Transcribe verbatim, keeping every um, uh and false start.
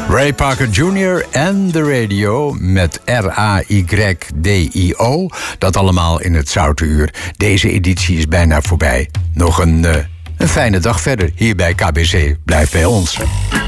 Ray Parker junior en de radio met R A Y D I O. Dat allemaal in het Zoute Uur. Deze editie is bijna voorbij. Nog een, uh, een fijne dag verder hier bij K B C. Blijf bij ons.